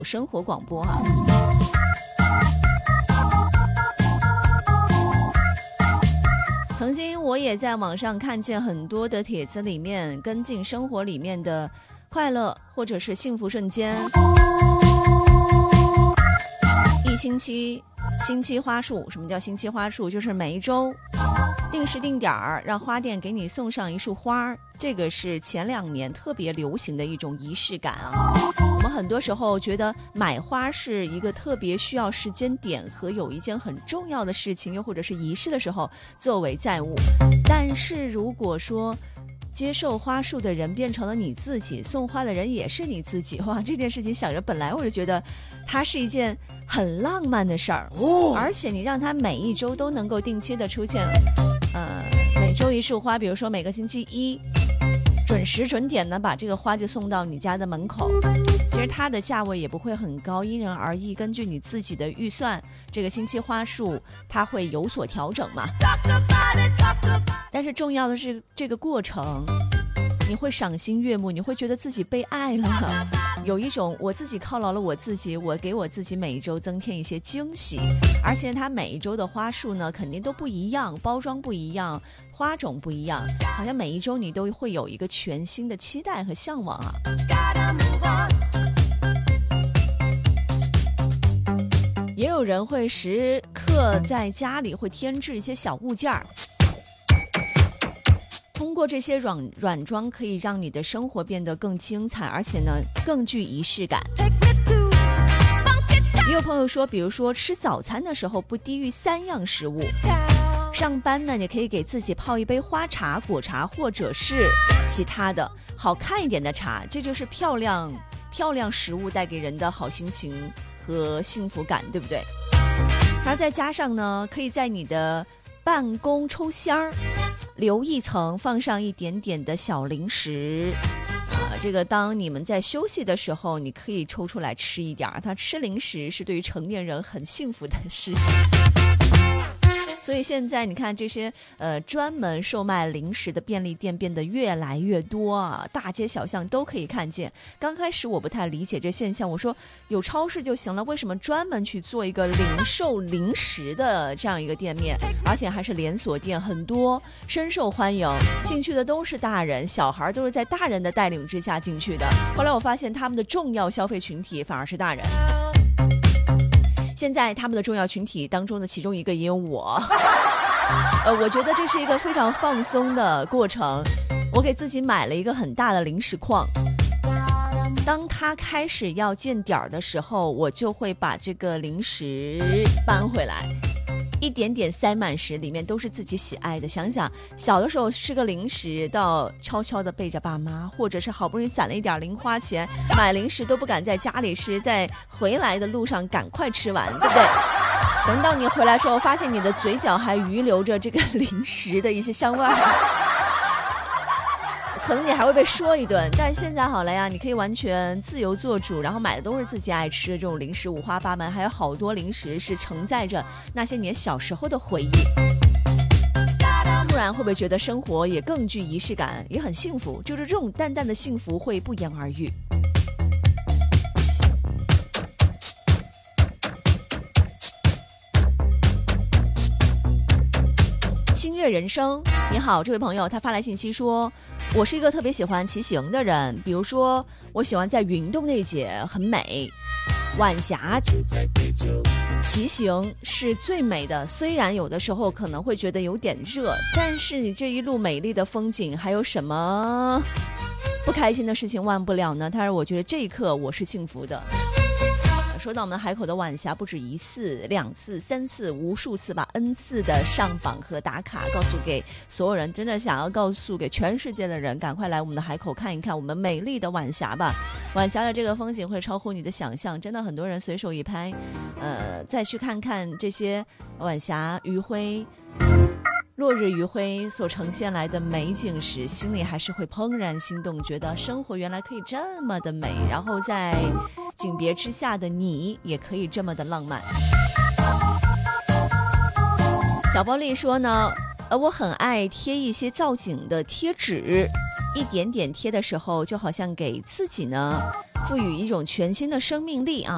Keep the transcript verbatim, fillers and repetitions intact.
生活广播哈、啊。曾经我也在网上看见很多的帖子里面跟进生活里面的快乐或者是幸福瞬间。一星期星期花束，什么叫星期花束？就是每一周定时定点儿让花店给你送上一束花，这个是前两年特别流行的一种仪式感啊。我们很多时候觉得买花是一个特别需要时间点和有一件很重要的事情，又或者是仪式的时候作为载物。但是如果说接受花束的人变成了你自己，送花的人也是你自己，哇，这件事情想着本来我就觉得它是一件很浪漫的事儿、哦、而且你让它每一周都能够定期的出现，呃，每周一束花，比如说每个星期一准时准点的把这个花就送到你家的门口。其实它的价位也不会很高，因人而异，根据你自己的预算，这个星期花束它会有所调整嘛。但是重要的是这个过程，你会赏心悦目，你会觉得自己被爱了，有一种我自己犒劳了我自己，我给我自己每一周增添一些惊喜。而且它每一周的花束呢肯定都不一样，包装不一样，花种不一样，好像每一周你都会有一个全新的期待和向往啊。也有人会时刻在家里会添置一些小物件儿，通过这些软软装可以让你的生活变得更精彩，而且呢更具仪式感。也有朋友说，比如说吃早餐的时候不低于三样食物，上班呢你可以给自己泡一杯花茶、果茶或者是其他的好看一点的茶，这就是漂亮漂亮食物带给人的好心情和幸福感，对不对？然后再加上呢，可以在你的办公抽箱留一层，放上一点点的小零食啊，这个当你们在休息的时候，你可以抽出来吃一点。它吃零食是对于成年人很幸福的事情。所以现在你看这些呃专门售卖零食的便利店变得越来越多啊，大街小巷都可以看见。刚开始我不太理解这现象，我说有超市就行了，为什么专门去做一个零售零食的这样一个店面，而且还是连锁店，很多深受欢迎，进去的都是大人，小孩都是在大人的带领之下进去的。后来我发现他们的重要消费群体反而是大人。现在他们的重要群体当中的其中一个也有我，呃，我觉得这是一个非常放松的过程。我给自己买了一个很大的零食筐，当他开始要见点儿的时候，我就会把这个零食搬回来，一点点塞满时，里面都是自己喜爱的。想想小的时候吃个零食，到悄悄的背着爸妈，或者是好不容易攒了一点零花钱买零食都不敢在家里吃，在回来的路上赶快吃完，对不对？等到你回来的时候，发现你的嘴角还余留着这个零食的一些香味儿，可能你还会被说一顿。但现在好了呀，你可以完全自由做主，然后买的都是自己爱吃的这种零食，五花八门，还有好多零食是承载着那些年小时候的回忆。突然会不会觉得生活也更具仪式感，也很幸福？就是这种淡淡的幸福会不言而喻。星月人生，你好，这位朋友他发来信息说，我是一个特别喜欢骑行的人，比如说我喜欢在云洞那节很美，晚霞骑行是最美的，虽然有的时候可能会觉得有点热，但是你这一路美丽的风景还有什么不开心的事情忘不了呢？他说我觉得这一刻我是幸福的。说到我们海口的晚霞，不止一次、两次、三次，无数次吧 N 次的上榜和打卡，告诉给所有人，真的想要告诉给全世界的人，赶快来我们的海口看一看我们美丽的晚霞吧。晚霞的这个风景会超乎你的想象，真的很多人随手一拍，呃，再去看看这些晚霞、余晖、落日余晖所呈现来的美景时，心里还是会怦然心动，觉得生活原来可以这么的美，然后在景别之下的你也可以这么的浪漫。小包丽说呢，呃，我很爱贴一些造景的贴纸，一点点贴的时候就好像给自己呢赋予一种全新的生命力啊。